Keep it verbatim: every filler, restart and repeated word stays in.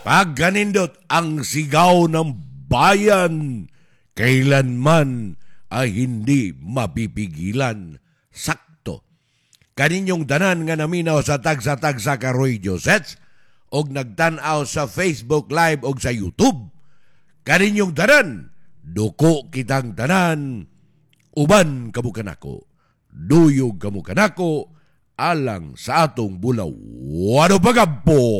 Pagganindot ang sigaw ng bayan, kailanman ay hindi mapipigilan. Sakto. Kaninyong danan nga naminaw sa tagsa-tagsa karoy Josets, og nagtanaw sa Facebook Live og sa YouTube. Kaninyong danan, duko kitang tanan, uban kamo kanako, duyog kamo kanako, alang sa atong bulaw. Ano bagampo?